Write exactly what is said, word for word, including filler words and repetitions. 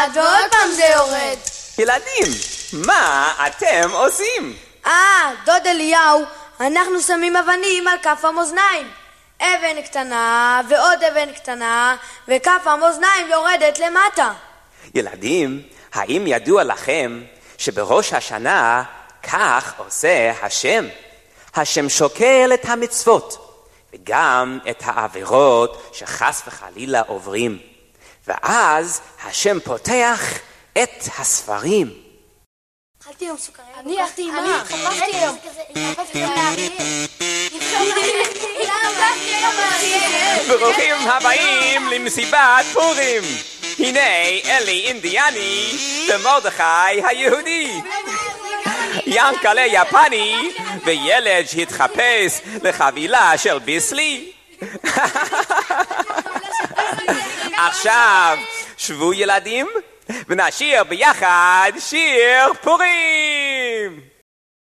ועוד פעם זה יורד. ילדים, מה אתם עושים? אה, דוד אליהו, אנחנו שמים אבנים על כף המאזניים. אבן קטנה ועוד אבן קטנה, וכף המאזניים יורדת למטה. ילדים, האם ידוע לכם שבראש השנה כך עושה השם? השם שוקל את המצוות וגם את העבירות שחס וחלילה עוברים, ואז השם פותח את הספרים. אכלתי היום סוכריה. אני אכלתי עם מה? חפשתי היום. ברוכים הבאים למסיבת פורים. הנה אלי אינדיאני ומרדכי היהודי, ינקלה יפני וילד שהתחפש לחבילה של ביסלי. עכשיו שבו ילדים ונשיר ביחד שיר פורים.